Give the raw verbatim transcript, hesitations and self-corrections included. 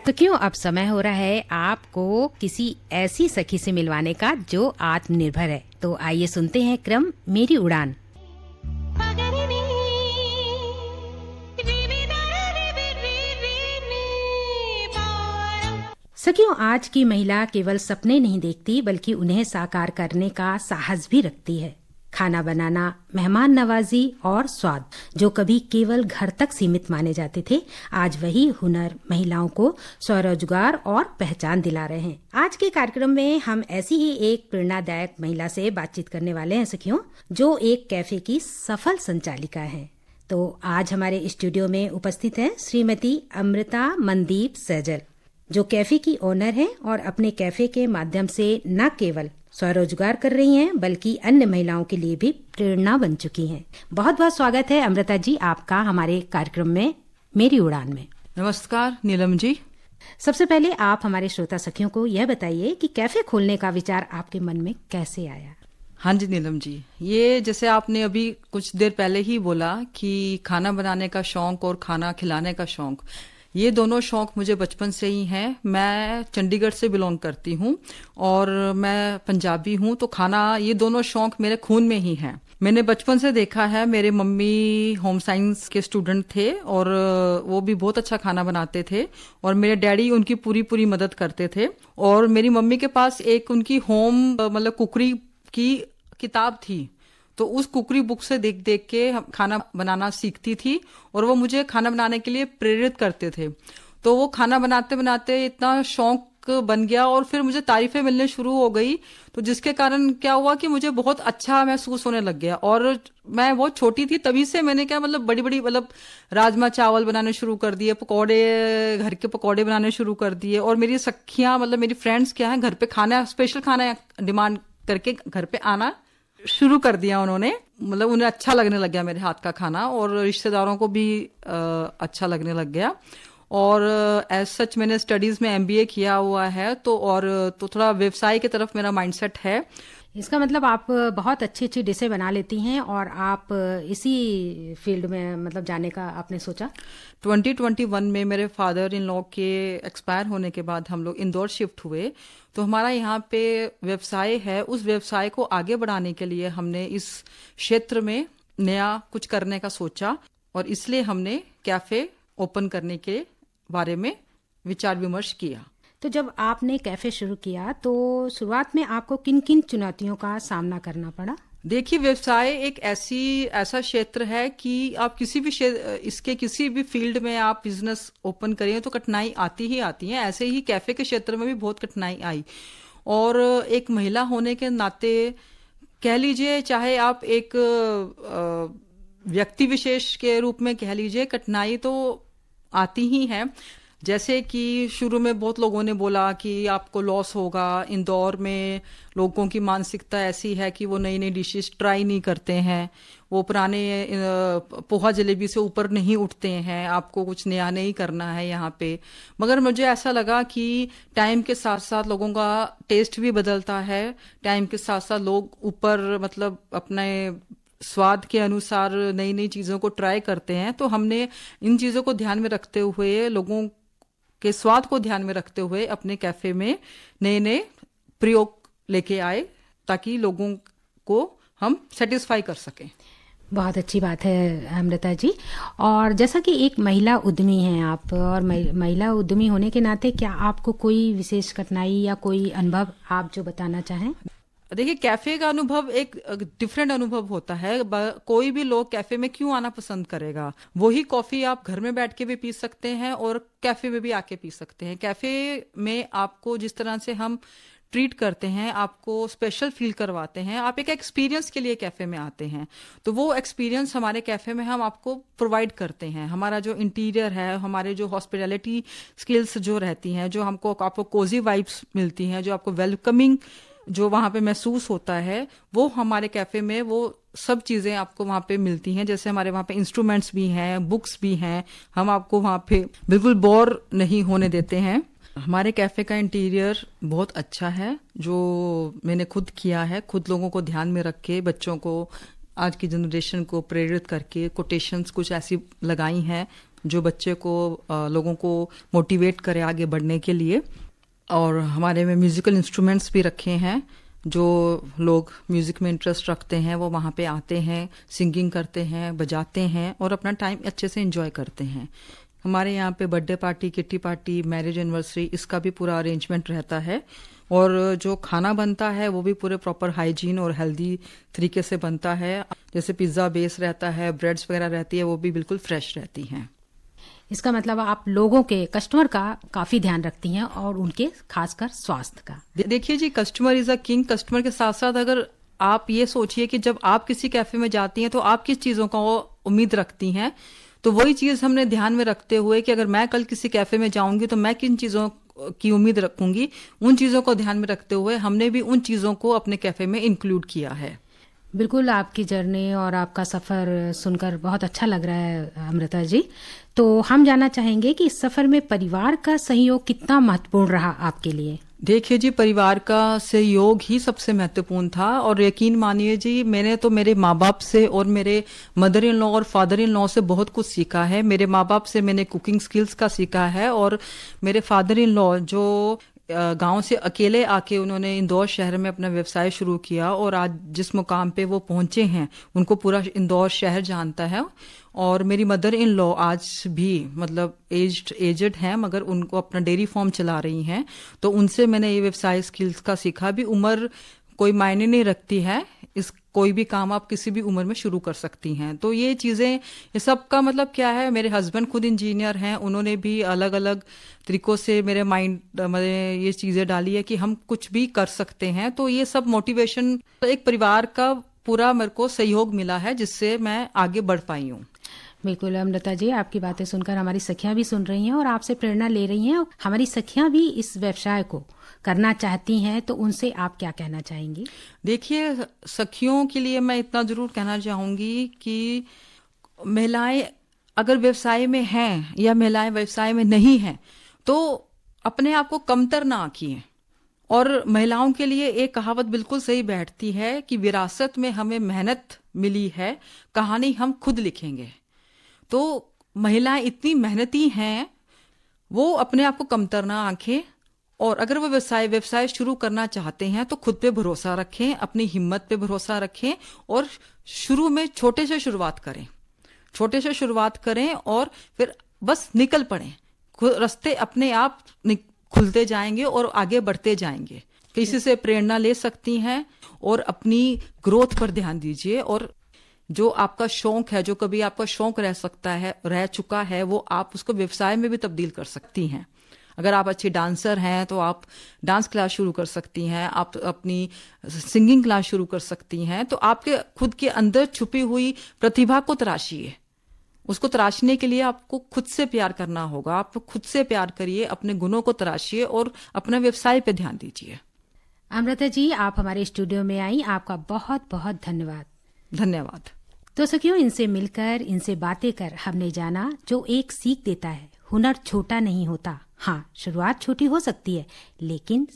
तो क्यों अब समय हो रहा है आपको किसी ऐसी सखी से मिलवाने का जो आत्मनिर्भर है। तो आइए सुनते हैं क्रम मेरी उड़ान। सखियों, आज की महिला केवल सपने नहीं देखती बल्कि उन्हें साकार करने का साहस भी रखती है। खाना बनाना, मेहमान नवाजी और स्वाद जो कभी केवल घर तक सीमित माने जाते थे, आज वही हुनर महिलाओं को स्वरोजगार और पहचान दिला रहे हैं। आज के कार्यक्रम में हम ऐसी ही एक प्रेरणादायक महिला से बातचीत करने वाले हैं सखियों, जो एक कैफे की सफल संचालिका है। तो आज हमारे स्टूडियो में उपस्थित है श्रीमती अमृता मनदीप सैजल, जो कैफे की ओनर हैं और अपने कैफे के माध्यम से न केवल स्वरोजगार कर रही हैं बल्कि अन्य महिलाओं के लिए भी प्रेरणा बन चुकी हैं। बहुत बहुत स्वागत है अमृता जी आपका हमारे कार्यक्रम में मेरी उड़ान में। नमस्कार नीलम जी। सबसे पहले आप हमारे श्रोता सखियों को यह बताइए कि कैफे खोलने का विचार आपके मन में कैसे आया? हाँ जी नीलम जी, ये जैसे आपने अभी कुछ देर पहले ही बोला कि खाना बनाने का शौक और खाना खिलाने का शौक, ये दोनों शौक मुझे बचपन से ही हैं। मैं चंडीगढ़ से बिलोंग करती हूँ और मैं पंजाबी हूँ, तो खाना ये दोनों शौक मेरे खून में ही हैं। मैंने बचपन से देखा है, मेरे मम्मी होम साइंस के स्टूडेंट थे और वो भी बहुत अच्छा खाना बनाते थे और मेरे डैडी उनकी पूरी पूरी मदद करते थे। और मेरी मम्मी के पास एक उनकी होम मतलब कुकरी की किताब थी, तो उस कुकरी बुक से देख देख के खाना बनाना सीखती थी और वो मुझे खाना बनाने के लिए प्रेरित करते थे। तो वो खाना बनाते बनाते इतना शौक बन गया और फिर मुझे तारीफें मिलने शुरू हो गई, तो जिसके कारण क्या हुआ कि मुझे बहुत अच्छा महसूस होने लग गया। और मैं बहुत छोटी थी तभी से मैंने क्या मतलब बड़ी बड़ी मतलब राजमा चावल बनाने शुरू कर दिए, पकौड़े, घर के पकौड़े बनाने शुरू कर दिए। और मेरी सखियां मतलब मेरी फ्रेंड्स क्या है, घर पे खाना स्पेशल खाना डिमांड करके घर पे आना शुरू कर दिया उन्होंने। मतलब उन्हें अच्छा लगने लग गया मेरे हाथ का खाना और रिश्तेदारों को भी आ, अच्छा लगने लग गया। और एज सच मैंने स्टडीज में एमबीए किया हुआ है, तो और तो थोड़ा व्यवसाय की तरफ मेरा माइंडसेट है। इसका मतलब आप बहुत अच्छी अच्छी डिशें बना लेती हैं और आप इसी फील्ड में मतलब जाने का आपने सोचा? ट्वेंटी ट्वेंटी वन में मेरे फादर इन लॉ के एक्सपायर होने के बाद हम लोग इंदौर शिफ्ट हुए, तो हमारा यहाँ पे व्यवसाय है। उस व्यवसाय को आगे बढ़ाने के लिए हमने इस क्षेत्र में नया कुछ करने का सोचा और इसलिए हमने कैफे ओपन करने के बारे में विचार विमर्श किया। तो जब आपने कैफे शुरू किया तो शुरुआत में आपको किन किन चुनौतियों का सामना करना पड़ा? देखिए, व्यवसाय एक ऐसी ऐसा क्षेत्र है कि आप किसी भी इसके किसी भी फील्ड में आप बिजनेस ओपन करें तो कठिनाई आती ही आती है। ऐसे ही कैफे के क्षेत्र में भी बहुत कठिनाई आई और एक महिला होने के नाते कह लीजिए, चाहे आप एक व्यक्ति विशेष के रूप में कह लीजिए, कठिनाई तो आती ही है। जैसे कि शुरू में बहुत लोगों ने बोला कि आपको लॉस होगा। इंदौर में लोगों की मानसिकता ऐसी है कि वो नई नई डिशेस ट्राई नहीं करते हैं, वो पुराने पोहा जलेबी से ऊपर नहीं उठते हैं, आपको कुछ नया नहीं करना है यहाँ पे। मगर मुझे ऐसा लगा कि टाइम के साथ साथ लोगों का टेस्ट भी बदलता है, टाइम के साथ साथ लोग ऊपर मतलब अपने स्वाद के अनुसार नई नई चीजों को ट्राई करते हैं। तो हमने इन चीजों को ध्यान में रखते हुए, लोगों के स्वाद को ध्यान में रखते हुए अपने कैफे में नए नए प्रयोग लेके आए ताकि लोगों को हम सेटिस्फाई कर सकें। बहुत अच्छी बात है अमृता जी। और जैसा कि एक महिला उद्यमी हैं आप, और महिला उद्यमी होने के नाते क्या आपको कोई विशेष कठिनाई या कोई अनुभव आप जो बताना चाहें? देखिए, कैफे का अनुभव एक डिफरेंट अनुभव होता है। कोई भी लोग कैफे में क्यों आना पसंद करेगा? वही कॉफी आप घर में बैठ के भी पी सकते हैं और कैफे में भी आके पी सकते हैं। कैफे में आपको जिस तरह से हम ट्रीट करते हैं, आपको स्पेशल फील करवाते हैं, आप एक एक्सपीरियंस के लिए कैफे में आते हैं, तो वो एक्सपीरियंस हमारे कैफे में हम आपको प्रोवाइड करते हैं। हमारा जो इंटीरियर है, हमारे जो हॉस्पिटैलिटी स्किल्स जो रहती हैं, जो हमको आपको कोजी वाइब्स मिलती हैं, जो आपको वेलकमिंग जो वहां पे महसूस होता है, वो हमारे कैफे में वो सब चीजें आपको वहां पे मिलती हैं। जैसे हमारे वहां पे इंस्ट्रूमेंट्स भी हैं, बुक्स भी हैं, हम आपको वहां पे बिल्कुल बोर नहीं होने देते हैं। हमारे कैफे का इंटीरियर बहुत अच्छा है, जो मैंने खुद किया है, खुद लोगों को ध्यान में रख के, बच्चों को, आज की जनरेशन को प्रेरित करके कोटेशंस कुछ ऐसी लगाई हैं जो बच्चे को आ, लोगों को मोटिवेट करे आगे बढ़ने के लिए। और हमारे में म्यूजिकल इंस्ट्रूमेंट्स भी रखे हैं, जो लोग म्यूजिक में इंटरेस्ट रखते हैं वो वहाँ पे आते हैं, सिंगिंग करते हैं, बजाते हैं और अपना टाइम अच्छे से एंजॉय करते हैं। हमारे यहाँ पे birthday party, kitty party, marriage anniversary, इसका भी पूरा अरेंजमेंट रहता है। और जो खाना बनता है वो भी पूरे प्रॉपर हाइजीन और हेल्दी तरीके से बनता है। जैसे पिज्ज़ा बेस रहता है, ब्रेड्स वगैरह रहती है, वो भी बिल्कुल फ्रेश रहती हैं। इसका मतलब आप लोगों के, कस्टमर का काफी ध्यान रखती हैं और उनके खासकर स्वास्थ्य का। दे, देखिए जी, customer is a king. Customer के साथ साथ अगर आप ये सोचिए कि जब आप किसी कैफे में जाती हैं तो आप किस चीजों का उम्मीद रखती हैं, तो वही चीज हमने ध्यान में रखते हुए कि अगर मैं कल किसी कैफे में जाऊंगी तो मैं किन चीजों की उम्मीद रखूंगी, उन चीजों को ध्यान में रखते हुए हमने भी उन चीजों को अपने कैफे में इंक्लूड किया है। बिल्कुल, आपकी जर्नी और आपका सफर सुनकर बहुत अच्छा लग रहा है अमृता जी। तो हम जानना चाहेंगे कि इस सफर में परिवार का सहयोग कितना महत्वपूर्ण रहा आपके लिए। देखिए जी, परिवार का सहयोग ही सबसे महत्वपूर्ण था। और यकीन मानिए जी, मैंने तो मेरे माँ बाप से और मेरे मदर इन लॉ और फादर इन लॉ से बहुत कुछ सीखा है। मेरे माँ बाप से मैंने कुकिंग स्किल्स का सीखा है, और मेरे फादर इन लॉ जो गांव से अकेले आके उन्होंने इंदौर शहर में अपना व्यवसाय शुरू किया, और आज जिस मुकाम पे वो पहुंचे हैं उनको पूरा इंदौर शहर जानता है। और मेरी मदर इन लॉ आज भी मतलब एज्ड एजेड हैं, मगर उनको अपना डेयरी फार्म चला रही हैं। तो उनसे मैंने ये व्यवसाय स्किल्स का सीखा भी। उम्र कोई मायने नहीं रखती है, इस कोई भी काम आप किसी भी उम्र में शुरू कर सकती हैं। तो ये चीजें, ये सब का मतलब क्या है, मेरे हस्बैंड खुद इंजीनियर हैं, उन्होंने भी अलग अलग तरीकों से मेरे माइंड में ये चीजें डाली है कि हम कुछ भी कर सकते हैं। तो ये सब मोटिवेशन, एक परिवार का पूरा मेरे को सहयोग मिला है, जिससे मैं आगे बढ़ पाई हूँ। बिल्कुल अमृता जी, आपकी बातें सुनकर हमारी सखियां भी सुन रही हैं और आपसे प्रेरणा ले रही हैं। हमारी सखियां भी इस व्यवसाय को करना चाहती हैं, तो उनसे आप क्या कहना चाहेंगी? देखिए, सखियों के लिए मैं इतना जरूर कहना चाहूंगी कि महिलाएं अगर व्यवसाय में हैं या महिलाएं व्यवसाय में नहीं हैं, तो अपने आप को कमतर ना आंकिए। और महिलाओं के लिए एक कहावत बिल्कुल सही बैठती है कि विरासत में हमें मेहनत मिली है, कहानी हम खुद लिखेंगे। तो महिलाएं इतनी मेहनती हैं, वो अपने आप को कमतर ना आंखें, और अगर वो व्यवसाय व्यवसाय शुरू करना चाहते हैं तो खुद पे भरोसा रखें, अपनी हिम्मत पे भरोसा रखें, और शुरू में छोटे से शुरुआत करें छोटे से शुरुआत करें और फिर बस निकल पड़ें। रास्ते अपने आप खुलते जाएंगे और आगे बढ़ते जाएंगे। किसी से प्रेरणा ले सकती हैं और अपनी ग्रोथ पर ध्यान दीजिए। और जो आपका शौक है, जो कभी आपका शौक रह सकता है, रह चुका है, वो आप उसको व्यवसाय में भी तब्दील कर सकती हैं। अगर आप अच्छी डांसर हैं तो आप डांस क्लास शुरू कर सकती हैं, आप अपनी सिंगिंग क्लास शुरू कर सकती हैं। तो आपके खुद के अंदर छुपी हुई प्रतिभा को तराशिए। उसको तराशने के लिए आपको खुद से प्यार करना होगा। आप खुद से प्यार करिए, अपने गुणों को तराशिए और अपना व्यवसाय पे ध्यान दीजिए। अमृता जी, आप हमारे स्टूडियो में आई, आपका बहुत बहुत धन्यवाद। धन्यवाद। तो सखियों, इनसे मिलकर, इनसे बातें कर हमने जाना जो एक सीख देता है, हुनर छोटा नहीं होता। हाँ, शुरुआत छोटी हो सकती है, लेकिन